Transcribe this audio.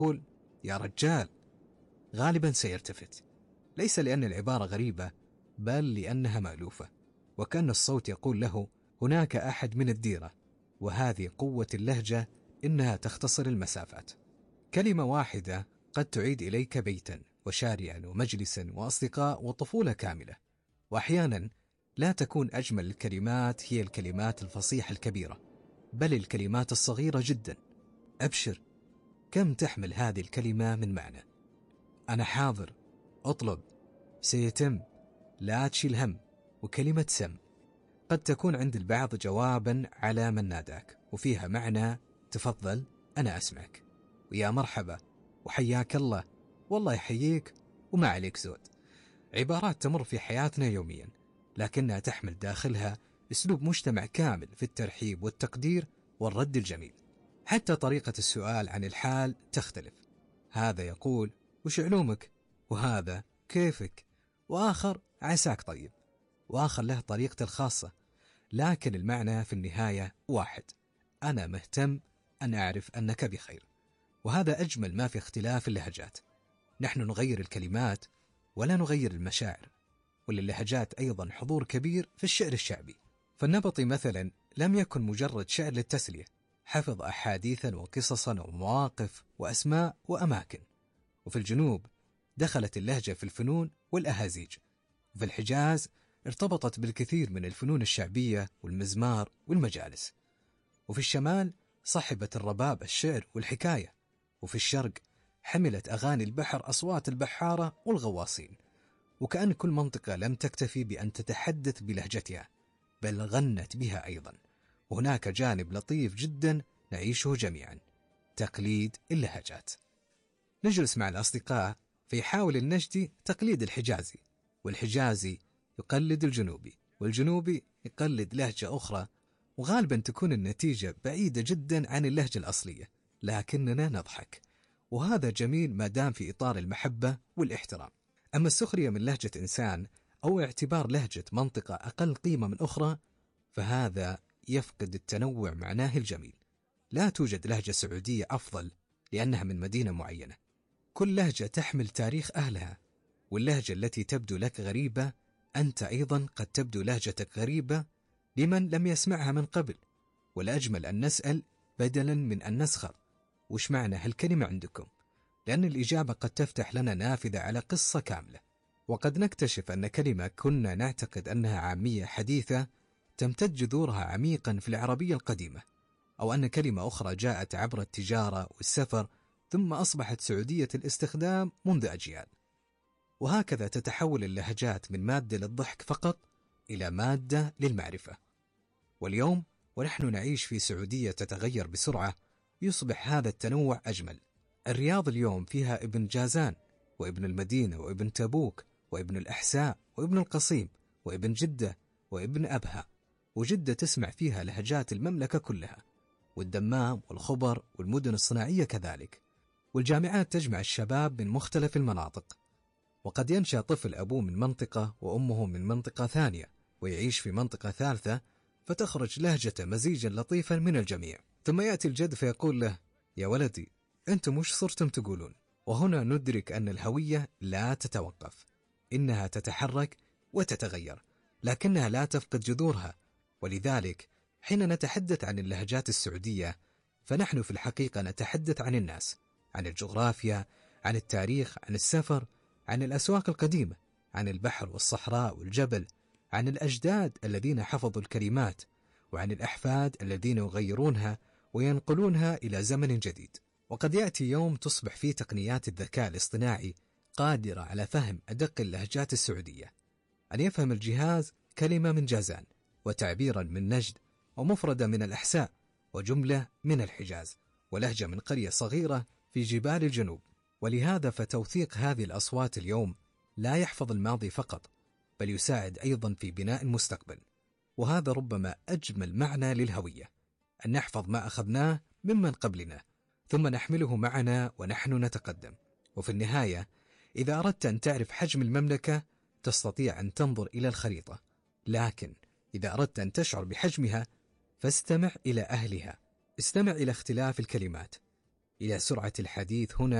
يقول يا رجال غالبا سيلتفت، ليس لأن العبارة غريبة بل لأنها مألوفة، وكأن الصوت يقول له هناك أحد من الديرة. وهذه قوة اللهجة، إنها تختصر المسافات. كلمة واحدة قد تعيد إليك بيتا وشارعا ومجلسا وأصدقاء وطفولة كاملة. وأحيانا لا تكون أجمل الكلمات هي الكلمات الفصيحة الكبيرة، بل الكلمات الصغيرة جدا. أبشر، كم تحمل هذه الكلمة من معنى. أنا حاضر، أطلب، سيتم، لا تشيل هم، وكلمة سم. قد تكون عند البعض جوابا على من ناداك، وفيها معنى تفضل، أنا أسمعك، ويا مرحبا، وحياك الله، والله يحييك، وما عليك زود. عبارات تمر في حياتنا يوميا، لكنها تحمل داخلها أسلوب مجتمع كامل في الترحيب والتقدير والرد الجميل. حتى طريقة السؤال عن الحال تختلف. هذا يقول وش علومك، وهذا كيفك، وآخر عساك طيب، وآخر له طريقته الخاصة، لكن المعنى في النهاية واحد: أنا مهتم أن أعرف أنك بخير. وهذا أجمل ما في اختلاف اللهجات. نحن نغير الكلمات ولا نغير المشاعر. وللهجات أيضا حضور كبير في الشعر الشعبي. فالنبطي مثلا لم يكن مجرد شعر للتسلية، حفظ أحاديثا وقصصا ومواقف وأسماء وأماكن. وفي الجنوب دخلت اللهجة في الفنون والأهازيج. وفي الحجاز ارتبطت بالكثير من الفنون الشعبية والمزمار والمجالس. وفي الشمال صحبت الرباب الشعر والحكاية. وفي الشرق حملت أغاني البحر أصوات البحارة والغواصين. وكأن كل منطقة لم تكتفي بأن تتحدث بلهجتها، بل غنت بها أيضا. وهناك جانب لطيف جدا نعيشه جميعا: تقليد اللهجات. نجلس مع الأصدقاء فيحاول النجدي تقليد الحجازي، والحجازي يقلد الجنوبي، والجنوبي يقلد لهجة أخرى، وغالبا تكون النتيجة بعيدة جدا عن اللهجة الأصلية، لكننا نضحك، وهذا جميل ما دام في إطار المحبة والاحترام. أما السخرية من لهجة إنسان أو اعتبار لهجة منطقة أقل قيمة من أخرى، فهذا يفقد التنوع معناه الجميل. لا توجد لهجة سعودية أفضل لأنها من مدينة معينة. كل لهجة تحمل تاريخ أهلها، واللهجة التي تبدو لك غريبة أنت أيضا قد تبدو لهجتك غريبة لمن لم يسمعها من قبل. والأجمل أن نسأل بدلا من أن نسخر: وش معنى هالكلمة عندكم؟ لأن الإجابة قد تفتح لنا نافذة على قصة كاملة. وقد نكتشف أن كلمة كنا نعتقد أنها عامية حديثة تمتد جذورها عميقا في العربية القديمة، أو أن كلمة أخرى جاءت عبر التجارة والسفر ثم أصبحت سعودية الاستخدام منذ أجيال. وهكذا تتحول اللهجات من مادة للضحك فقط إلى مادة للمعرفة. واليوم ونحن نعيش في سعودية تتغير بسرعة، يصبح هذا التنوع أجمل. الرياض اليوم فيها ابن جازان، وابن المدينة، وابن تبوك، وابن الأحساء، وابن القصيم، وابن جدة، وابن أبها. وجدة تسمع فيها لهجات المملكة كلها، والدمام والخبر والمدن الصناعية كذلك. والجامعات تجمع الشباب من مختلف المناطق. وقد ينشأ طفل أبوه من منطقة وأمه من منطقة ثانية، ويعيش في منطقة ثالثة، فتخرج لهجته مزيجا لطيفا من الجميع. ثم يأتي الجد فيقول له: يا ولدي، أنتم وش صرتم تقولون؟ وهنا ندرك أن الهوية لا تتوقف، إنها تتحرك وتتغير، لكنها لا تفقد جذورها. ولذلك حين نتحدث عن اللهجات السعودية، فنحن في الحقيقة نتحدث عن الناس، عن الجغرافيا، عن التاريخ، عن السفر، عن الأسواق القديمة، عن البحر والصحراء والجبل، عن الأجداد الذين حفظوا الكلمات، وعن الأحفاد الذين يغيرونها وينقلونها إلى زمن جديد. وقد يأتي يوم تصبح فيه تقنيات الذكاء الاصطناعي قادرة على فهم أدق اللهجات السعودية، أن يفهم الجهاز كلمة من جازان، وتعبيرا من نجد، ومفردة من الأحساء، وجملة من الحجاز، ولهجة من قرية صغيرة في جبال الجنوب. ولهذا فتوثيق هذه الأصوات اليوم لا يحفظ الماضي فقط، بل يساعد أيضا في بناء المستقبل. وهذا ربما أجمل معنى للهوية، أن نحفظ ما أخذناه ممن قبلنا ثم نحمله معنا ونحن نتقدم. وفي النهاية إذا أردت أن تعرف حجم المملكة تستطيع أن تنظر إلى الخريطة، لكن إذا أردت أن تشعر بحجمها فاستمع إلى أهلها، استمع إلى اختلاف الكلمات، إلى سرعة الحديث هنا